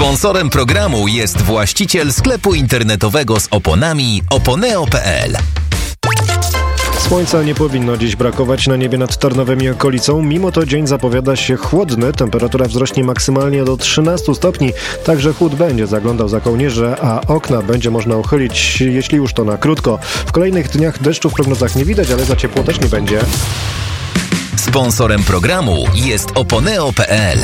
Sponsorem programu jest właściciel sklepu internetowego z oponami oponeo.pl. Słońca nie powinno dziś brakować na niebie nad Tarnowem i okolicą. Mimo to dzień zapowiada się chłodny. Temperatura wzrośnie maksymalnie do 13 stopni. Także chłód będzie zaglądał za kołnierze, a okna będzie można uchylić, jeśli już to na krótko. W kolejnych dniach deszczu w prognozach nie widać, ale za ciepło też nie będzie. Sponsorem programu jest oponeo.pl.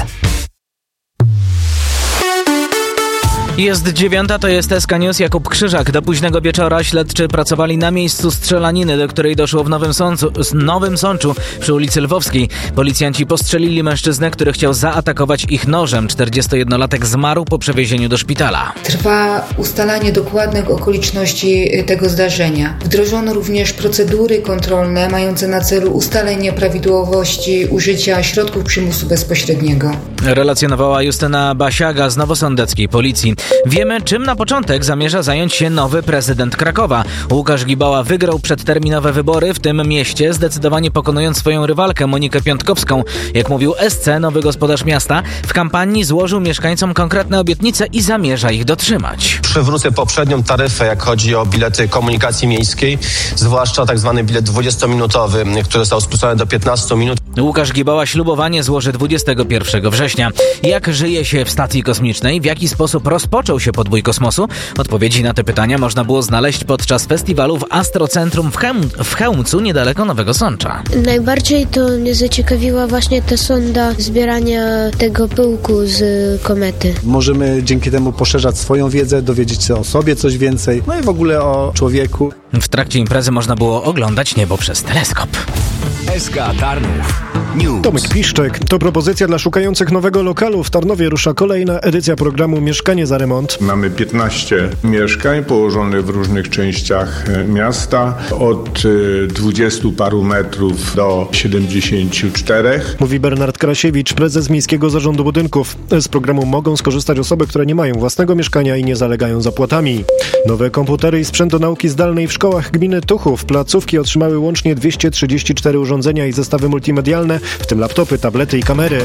Jest 9, to jest SK News, Jakub Krzyżak. Do późnego wieczora śledczy pracowali na miejscu strzelaniny, do której doszło w Nowym Sączu przy ulicy Lwowskiej. Policjanci postrzelili mężczyznę, który chciał zaatakować ich nożem. 41-latek zmarł po przewiezieniu do szpitala. Trwa ustalanie dokładnych okoliczności tego zdarzenia. Wdrożono również procedury kontrolne mające na celu ustalenie prawidłowości użycia środków przymusu bezpośredniego. Relacjonowała Justyna Basiaga z Nowosądeckiej Policji. Wiemy, czym na początek zamierza zająć się nowy prezydent Krakowa. Łukasz Gibała wygrał przedterminowe wybory w tym mieście, zdecydowanie pokonując swoją rywalkę Monikę Piątkowską. Jak mówił SC, nowy gospodarz miasta, w kampanii złożył mieszkańcom konkretne obietnice i zamierza ich dotrzymać. Przywrócę poprzednią taryfę, jak chodzi o bilety komunikacji miejskiej, zwłaszcza tak zwany bilet 20-minutowy, który został skrócony do 15 minut. Łukasz Gibała ślubowanie złoży 21 września. Jak żyje się w stacji kosmicznej? W jaki sposób rozpoczął się podbój kosmosu? Odpowiedzi na te pytania można było znaleźć podczas festiwalu w Astrocentrum w Chełmcu, niedaleko Nowego Sącza. Najbardziej to mnie zaciekawiła właśnie ta sonda zbierania tego pyłku z komety. Możemy dzięki temu poszerzać swoją wiedzę, dowiedzieć się o sobie coś więcej, no i w ogóle o człowieku. W trakcie imprezy można było oglądać niebo przez teleskop. SK Tarnów News. Tomek Piszczek. To propozycja dla szukających nowego lokalu. W Tarnowie rusza kolejna edycja programu Mieszkanie za remont. Mamy 15 mieszkań położonych w różnych częściach miasta, od 20 paru metrów do 74. Mówi Bernard Krasiewicz, prezes Miejskiego Zarządu Budynków. Z programu mogą skorzystać osoby, które nie mają własnego mieszkania i nie zalegają zapłatami. Nowe komputery i sprzęt do nauki zdalnej w szkołach gminy Tuchów. Placówki otrzymały łącznie 234 urządzenia i zestawy multimedialne, w tym laptopy, tablety i kamery.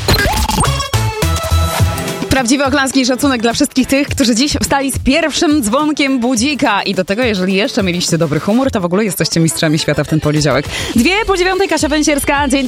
Prawdziwy oklaski szacunek dla wszystkich tych, którzy dziś wstali z pierwszym dzwonkiem budzika. I do tego, jeżeli jeszcze mieliście dobry humor, to w ogóle jesteście mistrzami świata w ten poniedziałek. 8:02, Kasia Węsierska, dzień